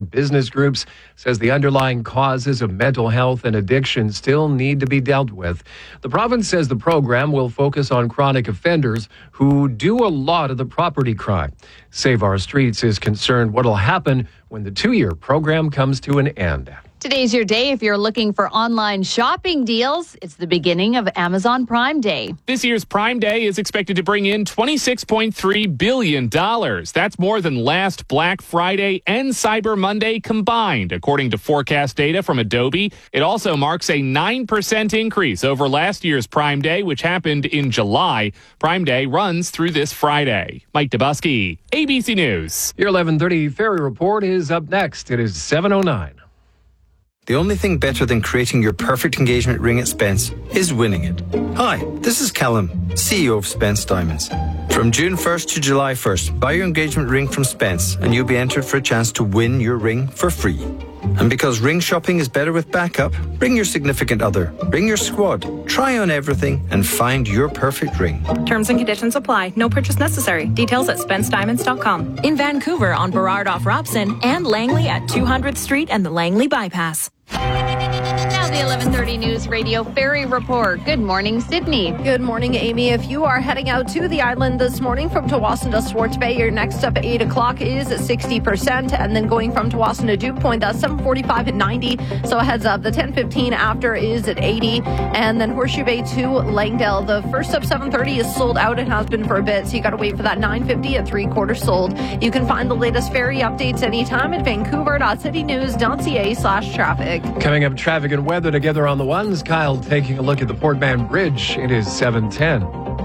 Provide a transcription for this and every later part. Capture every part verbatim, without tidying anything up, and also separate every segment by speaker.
Speaker 1: business groups, says the underlying causes of mental health and addiction still need to be dealt with. The province says the program will focus on chronic offenders who do a lot of the property crime. Save Our Streets is concerned what'll happen when the two-year program comes to an end.
Speaker 2: Today's your day if you're looking for online shopping deals. It's the beginning of Amazon Prime Day.
Speaker 3: This year's Prime Day is expected to bring in twenty-six point three billion dollars. That's more than last Black Friday and Cyber Monday combined, according to forecast data from Adobe. It also marks a nine percent increase over last year's Prime Day, which happened in July. Prime Day runs through this Friday. Mike Dubusky, A B C News.
Speaker 1: Your eleven thirty Ferry Report is up next. It is seven oh nine.
Speaker 4: The only thing better than creating your perfect engagement ring at Spence is winning it. Hi, this is Callum, C E O of Spence Diamonds. From June first to July first, buy your engagement ring from Spence and you'll be entered for a chance to win your ring for free. And because ring shopping is better with backup, bring your significant other, bring your squad, try on everything and find your perfect ring.
Speaker 5: Terms and conditions apply. No purchase necessary. Details at spence diamonds dot com. In Vancouver on Burrard off Robson and Langley at two hundredth Street and the Langley Bypass.
Speaker 2: Now the eleven thirty News Radio Ferry Report. Good morning, Sydney.
Speaker 6: Good morning, Amy. If you are heading out to the island this morning from Tawasin to Swartz Bay, your next stop at eight o'clock is sixty percent. And then going from Tawasin to Duke Point, that's seven forty-five at ninety. So a heads up, the ten fifteen after is at eighty. And then Horseshoe Bay to Langdale, the first up seven thirty is sold out and has been for a bit. So you got to wait for that nine fifty at three quarters sold. You can find the latest ferry updates anytime at vancouver dot city news dot c a slash traffic.
Speaker 1: Coming up, traffic and weather together on the ones. Kyle taking a look at the Port Mann Bridge. It is seven ten.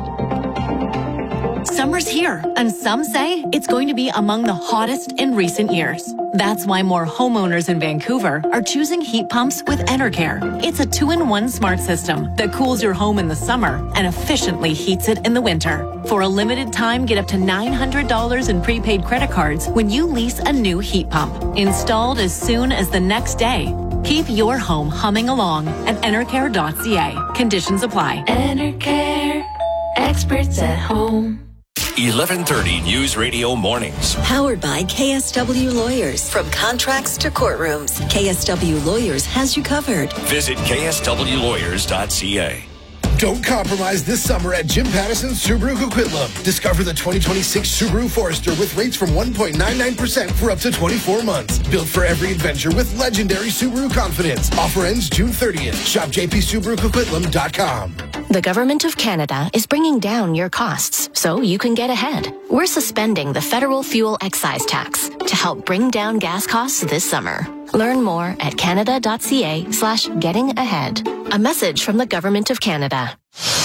Speaker 7: Summer's here, and some say it's going to be among the hottest in recent years. That's why more homeowners in Vancouver are choosing heat pumps with Enercare. It's a two-in-one smart system that cools your home in the summer and efficiently heats it in the winter. For a limited time, get up to nine hundred dollars in prepaid credit cards when you lease a new heat pump. Installed as soon as the next day. Keep your home humming along at enercare dot c a. Conditions apply.
Speaker 8: Enercare, experts at home.
Speaker 9: eleven thirty News Radio Mornings.
Speaker 10: Powered by K S W Lawyers. From contracts to courtrooms, K S W Lawyers has you covered.
Speaker 9: Visit k s w lawyers dot c a.
Speaker 11: Don't compromise this summer at Jim Pattison Subaru Coquitlam. Discover the twenty twenty-six Subaru Forester with rates from one point nine nine percent for up to twenty-four months. Built for every adventure with legendary Subaru confidence. Offer ends June thirtieth. Shop j p subaru coquitlam dot com.
Speaker 12: The Government of Canada is bringing down your costs so you can get ahead. We're suspending the federal fuel excise tax to help bring down gas costs this summer. Learn more at canada dot c a slash getting ahead. A message from the Government of Canada.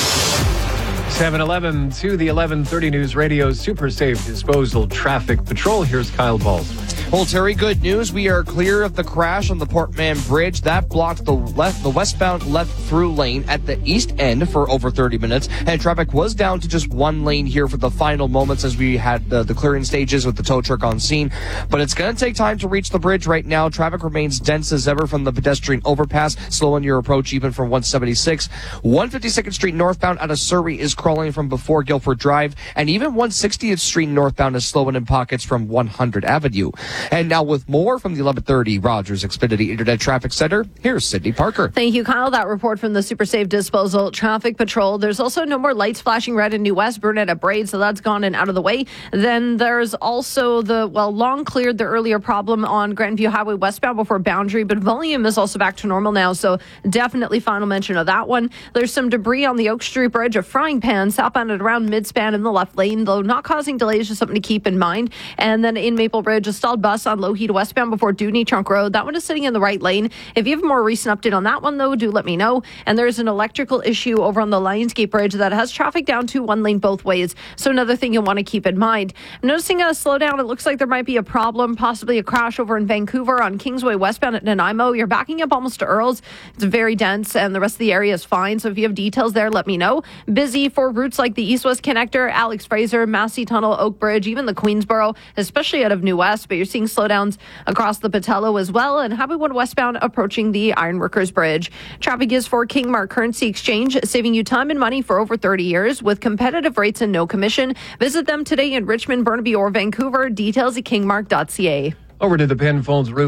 Speaker 1: seven eleven to the eleven thirty News Radio Super Safe Disposal Traffic Patrol. Here's Kyle Baldwin.
Speaker 13: Well, Terry, good news. We are clear of the crash on the Port Mann Bridge. That blocked the left, the westbound left through lane at the east end for over thirty minutes. And traffic was down to just one lane here for the final moments as we had the, the clearing stages with the tow truck on scene. But it's going to take time to reach the bridge right now. Traffic remains dense as ever from the pedestrian overpass, slowing your approach even from one seventy-six. one fifty-second Street northbound out of Surrey is crawling from before Guilford Drive. And even one sixtieth Street northbound is slowing in pockets from one hundred Avenue. And now with more from the eleven thirty Rogers Xfinity Internet Traffic Center, here's Sydney Parker.
Speaker 6: Thank you, Kyle. That report from the Super Safe Disposal Traffic Patrol. There's also no more lights flashing red in New West, Burnett at Braid, so that's gone and out of the way. Then there's also the, well, long cleared the earlier problem on Grandview Highway westbound before Boundary, but volume is also back to normal now, so definitely final mention of that one. There's some debris on the Oak Street Bridge, a frying pan, southbound at around mid-span in the left lane, though not causing delays, just something to keep in mind. And then in Maple Bridge, a stalled bus on Lougheed westbound before Dewdney Trunk Road. That one is sitting in the right lane. If you have a more recent update on that one, though, do let me know. And there's an electrical issue over on the Lionsgate Bridge that has traffic down to one lane both ways. So another thing you'll want to keep in mind. I'm noticing a slowdown. It looks like there might be a problem, possibly a crash over in Vancouver on Kingsway westbound at Nanaimo. You're backing up almost to Earls. It's very dense and the rest of the area is fine. So if you have details there, let me know. Busy for routes like the East-West Connector, Alex Fraser, Massey Tunnel, Oak Bridge, even the Queensboro, especially out of New West. But you're seeing slowdowns across the Patello as well, and Happywood westbound approaching the Ironworkers Bridge. Traffic is for Kingmark Currency Exchange, saving you time and money for over thirty years with competitive rates and no commission. Visit them today in Richmond, Burnaby, or Vancouver. Details at kingmark dot c a.
Speaker 1: Over to the Penfolds Roof